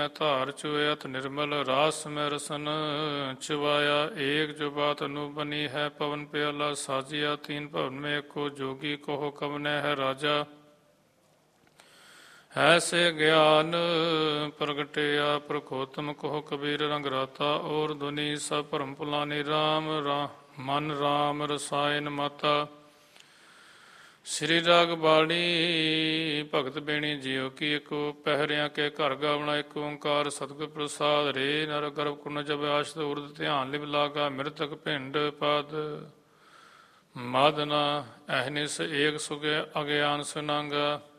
ਧਾਰ ਚੁਇਤ ਨਿਰਮਲ ਰਾਸ ਮੈਂ ਰਸਨ ਚੁਵਾਇਆ ਏਕ ਜੋ ਬਾਤ ਅਨੂਬਨੀ ਹੈ ਪਵਨ ਪਿਆਲਾ ਸਾਜਿਆ ਤੀਨ ਭਵਨ ਮੇ ਕੋ ਜੋਗੀ ਕਹੋ ਕਵਨੈ ਹੈ ਰਾਜਾ ਐਸੇ ਗਿਆਨ ਪ੍ਰਗਟਿਆ ਪ੍ਰਖੋਤਮ ਕਹੋ ਕਬੀਰ ਰੰਗ ਰਾਤਾ ਔਰ ਦੁਨੀ ਸਭ ਭਰਮ ਭੁਲਾਨੀ ਰਾਮ ਮਨ ਰਾਮ ਰਸਾਇਨ ਮਾਤਾ ਸ੍ਰੀ ਰਾਗ ਬਾਣੀ ਭਗਤ ਬੇਣੀ ਜੀਓ ਕੀ ਏਕੋ ਪਹਿਰਿਆਂ ਕੇ ਘਰ ਗਾਵਣਾ ਇੱਕ ਓੰਕਾਰ ਸਤਿਗੁਰ ਪ੍ਰਸਾਦ ਰੇ ਨਰ ਗਰਭ ਕੁਨ ਜਬ ਆਸ਼ਤ ਉਰਦ ਧਿਆਨ ਲਿਵ ਲਾਗਾ ਮਿਰਤਕ ਭਿੰਡ ਪਦ ਮਾਦਨਾ ਅਹਨਿਸ ਏਕ ਸੁਗੇ ਅਗਿਆਨ ਸੁਨਾਂਗਾ